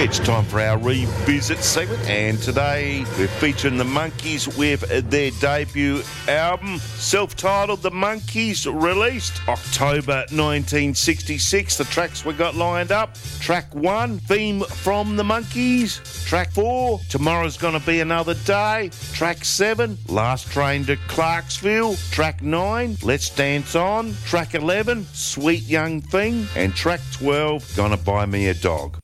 It's time for our revisit segment, and today we're featuring the Monkees with their debut album, self-titled The Monkees, released October 1966. The tracks we got lined up: track 1, Theme from the Monkees; track 4, Tomorrow's Gonna Be Another Day; track 7, Last Train to Clarksville; track 9, Let's Dance On; track 11, Sweet Young Thing; and track 12, Gonna Buy Me a Dog.